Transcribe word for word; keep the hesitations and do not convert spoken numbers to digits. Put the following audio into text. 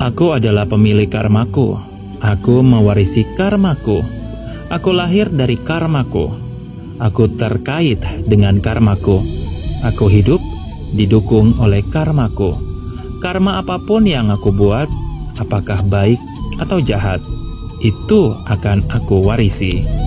Aku adalah pemilik karmaku. Aku mewarisi karmaku. Aku lahir dari karmaku. Aku terkait dengan karmaku. Aku hidup didukung oleh karmaku. Karma apapun yang aku buat, apakah baik atau jahat, itu akan aku warisi.